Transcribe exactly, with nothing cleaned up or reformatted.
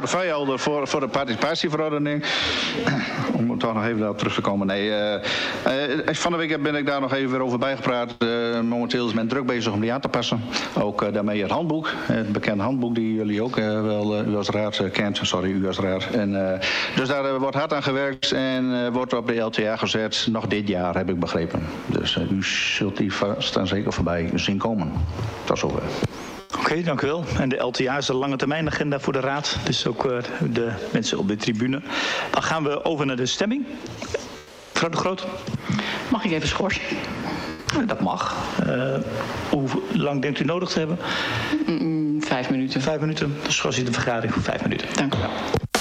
portefeuillehouder voor, voor de participatieverordening. Om toch nog even daarop terug te komen. Nee, uh, uh, van de week ben ik daar nog even weer over bijgepraat. Uh, momenteel is men druk bezig om die aan te passen. Ook uh, daarmee het handboek. Het bekende handboek die jullie ook uh, wel, uh, u als raad uh, kent. Sorry, u als raad. En, uh, dus daar uh, wordt hard aan gewerkt en uh, wordt op de L T A gezet. Nog dit jaar, heb ik begrepen. Dus uh, u zult die vast en zeker voorbij zien komen. Tot zover. Oké, okay, dank u wel. En de L T A is de lange termijn agenda voor de raad. Dus ook uh, de mensen op de tribune. Dan gaan we over naar de stemming. Mevrouw de Groot. Mag ik even schorsen? Dat mag. Uh, hoe lang denkt u nodig te hebben? Mm, vijf minuten. Vijf minuten. Dan schors je de vergadering voor vijf minuten. Dank u wel.